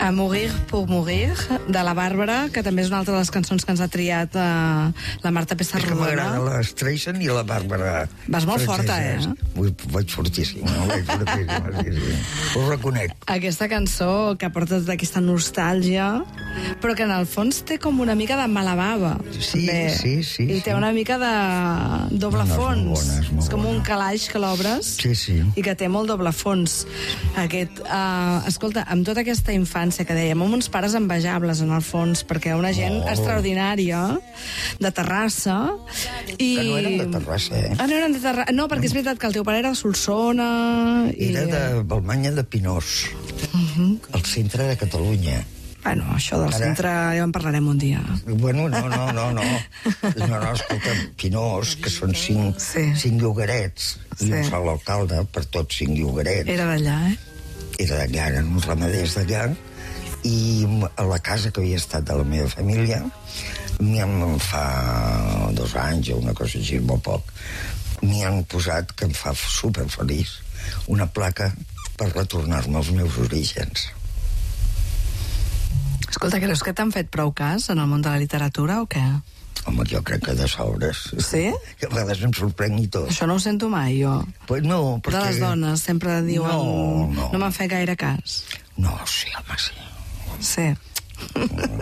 A Mourir pour Mourir, de la Bàrbara, que també és una altra de les cançons que ens ha triat la Marta Pessarrodona. És que m'agrada la Streisand i la Bàrbara. Vas molt forta, Vaig fortíssim, vaig fortíssim. Ho reconec. Aquesta cançó que porta tota aquesta nostàlgia, però que en el fons té com una mica de mala bava. Sí. I té una mica de doble fons. És com un calaix que l'obres i que té molt doble fons. Escolta, amb tota aquesta infància que dèiem, amb uns pares envejables en el fons, perquè una gent extraordinària de Terrassa i... Que no eren de Terrassa, no eren de Terrassa. No, perquè és veritat que el teu pare era de Solsona era de Balmanya de Pinós, al centre de Catalunya. Bueno, això del centre ja en parlarem un dia. Bueno, no, escolta, Pinós, que són 5 llogarets i un sol alcalde per tots 5 llogarets. Era d'allà, Era d'allà, eren uns ramaders d'allà, i a la casa que havia estat de la meva família, fa 2 anys o una cosa així, molt poc, m'hi han posat, que em fa superfeliç, una placa per retornar-me als meus orígens. Escolta, creus que t'han fet prou cas en el món de la literatura o què? Home, jo crec que de sobres. Sí? Que a vegades em sorprèn i tot. Això no ho sento mai, jo. Pues no, perquè... De les dones sempre diuen... No m'han fet gaire cas. No, sí, home, sí. Sí.